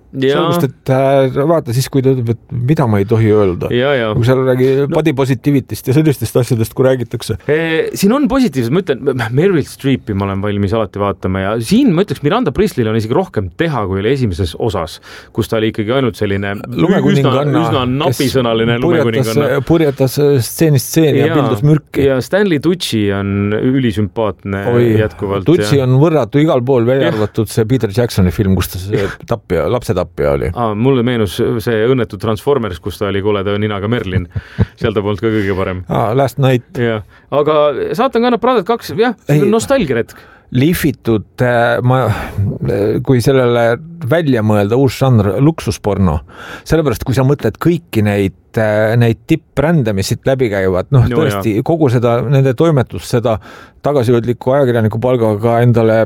E: sellepärast, et äh, vaata siis, kui ta ütleb, et mida ma ei tohi öelda.
D: Ja, ja.
E: Kui seal räägi no. body positivitist ja sellistest asjadest, kui räägitakse.
D: E, siin on positiivsed, ma ütlen, Meryl Streepi ma olen valmis alati vaatama ja siin ma ütleks, Miranda Priestley'l on isegi rohkem teha, kui oli esimeses osas, kus ta oli ikkagi ainult selline üsna, üsna napisõnaline lumekuninganna.
E: Purjetas stseenist stseeni ja, ja pildus mürki.
D: Ja Stanley Tucci on ülisümpaatne Oi, jätkuvalt.
E: Tucci
D: ja...
E: on võrratu igal pool välja arvatud see Peter Jacksoni film, kus ta see tapja, lapsetapja oli.
D: Aa, mulle meenus see õnnetu Transformers, kus ta oli koleda ninaga Merlin. Seal ta polnud ka kõige parem.
E: Aa, Last Night.
D: Ja. Aga saatan kannab Pradat kaks, jah, see on nostalgiaretk.
E: Lihvitud, ma, kui sellele välja mõelda uus žanr, luksusporno. Sellepärast, kui sa mõtled kõiki neid, neid tippbrände, mis siit läbi käivad, noh no, tõesti, jah. Kogu seda, nende toimetust, seda tagasihoidliku ajakirjaniku palgaga endale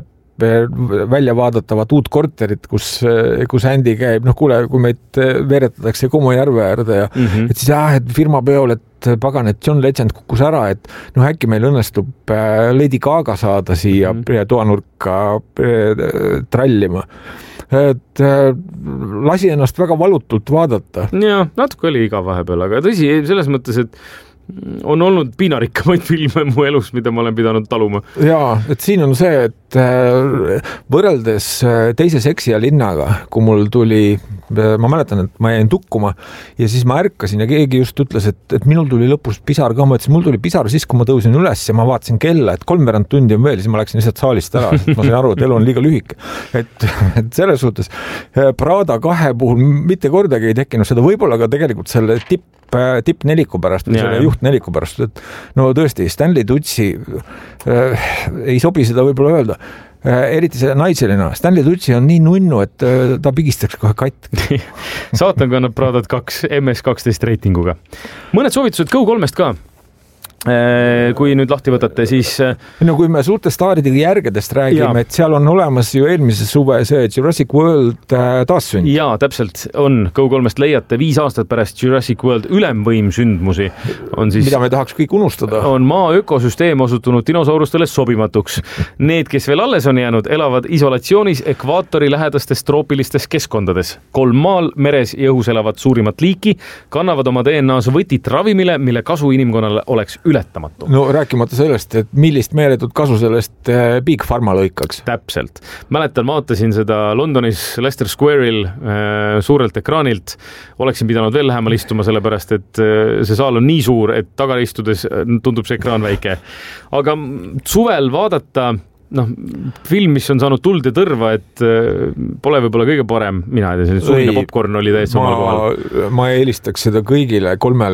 E: välja vaadatavat uut korterit, kus, kus Andy käib, noh kuule, kui meid veeretatakse Como järve äärde ja mm -hmm. et siis jah, et firma peol, et pagan, et John Legend kukkus ära, et noh, äkki meil õnnestub Lady Gaga saada siia mm -hmm. toanurka trallima. Et lasi ennast väga valutult vaadata.
D: Ja, natuke oli iga vahepeal, aga tõsi, selles mõttes, et on olnud piinarikkamaid filme mu elus, mida ma olen pidanud taluma.
E: Jaa, et siin on see, et võrreldes teise seksi ja linnaga, kui mul tuli, ma mäletan, et ma jäin tukkuma ja siis ma ärkasin ja keegi just ütles, et, et minul tuli lõpus pisar ka, ma ütlesin, mul tuli pisar siis, kui ma tõusin üles ja ma vaatasin kella, et kolmveerand tundi on veel, siis ma läksin lihtsalt saalist ära, ma sain aru, et elu on liiga lühike. Et, et selles suhtes Prada kahe puhul mitte kordagi ei tekkinud seda, võib-olla ka tegelikult selle tipp tipp neliku pärast või selle juht neliku pärast, et no tõesti, Stanley Tucci äh, ei sobi seda võib-olla öelda, äh, eriti see naiselina. Stanley Tucci on nii nunnu, et äh, ta pigistaks kohe katki.
D: Saatan kannab Pradat kaks M S kaksteist reitinguga. Mõned soovitused Go kolmest ka. Kui nüüd lahti võtate, siis...
E: No kui me suurte staaride järgedest räägime, ja. Et seal on olemas ju eelmise suve see Jurassic World taassünd.
D: Jaa, täpselt on. Go kolmest leiate viis aastat pärast Jurassic World ülemvõim sündmusi. On siis,
E: mida me tahaks kõik unustada.
D: On maa ökosüsteem osutunud dinosaurustele sobimatuks. Need, kes veel alles on jäänud, elavad isolatsioonis ekvaatori lähedastes troopilistes keskkondades. Kolm maal, meres ja õhus elavat suurimat liiki kannavad oma D N A-s võtit ravimile, mille kasu inimkonnale oleks ületamatu.
E: No rääkimata sellest, et millist meeletut kasu sellest Big Pharma lõikaks.
D: Täpselt. Mäletan, vaatasin seda Londonis Leicester Square'il äh, suurelt ekraanilt. Oleksin pidanud veel lähemal istuma, sellepärast, et äh, see saal on nii suur, et taga istudes tundub see ekraan väike. Aga suvel vaadata noh, film, mis on saanud tuld ja tõrva, et pole võib-olla kõige parem. Mina ei tea, selline suline popcorn oli täiesti omal kohal.
E: Ma eelistaks seda kõigile kolmele